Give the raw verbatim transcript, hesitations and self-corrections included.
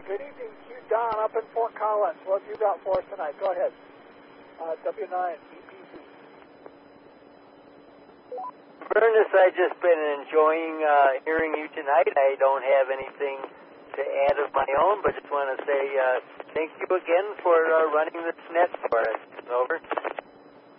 good evening to you, Don, up in Fort Collins. What have you got for us tonight? Go ahead. Uh, W nine, E P Z. Ernest, I've just been enjoying uh, hearing you tonight. I don't have anything to add of my own, but just want to say uh, thank you again for uh, running this net for us. Over.